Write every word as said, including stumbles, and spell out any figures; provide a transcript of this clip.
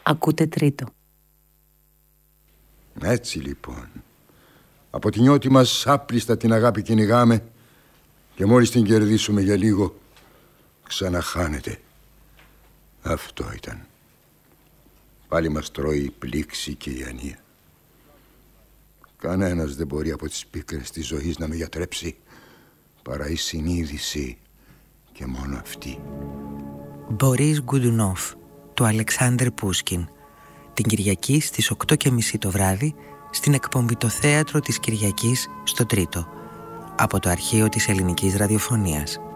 Ακούτε Τρίτο. Έτσι λοιπόν, από την νιώτη μας άπλιστα την αγάπη κυνηγάμε και μόλις την κερδίσουμε για λίγο ξαναχάνεται. Αυτό ήταν. Πάλι μας τρώει η πλήξη και η ανία. Κανένας δεν μπορεί από τις πίκρες της ζωής να με γιατρέψει παρά η συνείδηση και μόνο αυτή. Μπορίς Γκουντουνόφ, του Αλεξάνδρ Πούσκιν. Την Κυριακή στις οκτώ και μισή το βράδυ στην εκπομπή «Το Θέατρο της Κυριακής» στο Τρίτο, από το αρχείο της Ελληνικής Ραδιοφωνίας.